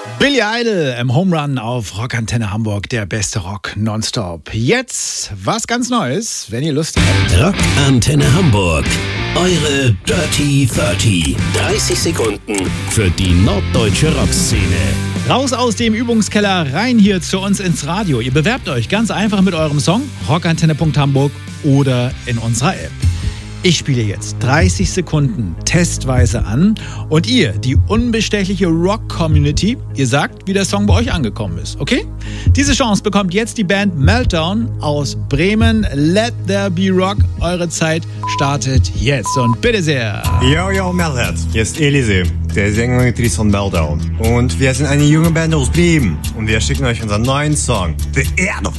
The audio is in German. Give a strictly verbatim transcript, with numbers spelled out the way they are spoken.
Billy Idol im Home Run auf Rockantenne Hamburg, der beste Rock nonstop. Jetzt was ganz Neues, wenn ihr Lust habt. Rockantenne Hamburg, eure Dirty dreißig. dreißig Sekunden für die norddeutsche Rockszene. Raus aus dem Übungskeller, rein hier zu uns ins Radio. Ihr bewerbt euch ganz einfach mit eurem Song, rockantenne punkt hamburg oder in unserer App. Ich spiele jetzt dreißig Sekunden testweise an und ihr, die unbestechliche Rock-Community, ihr sagt, wie der Song bei euch angekommen ist, okay? Diese Chance bekommt jetzt die Band Meltdown aus Bremen. Let There Be Rock. Eure Zeit startet jetzt und bitte sehr. Yo, yo, Melhead. Hier ist Elise, der Sänger und Gitarrist von Meltdown. Und wir sind eine junge Band aus Bremen und wir schicken euch unseren neuen Song, The Erde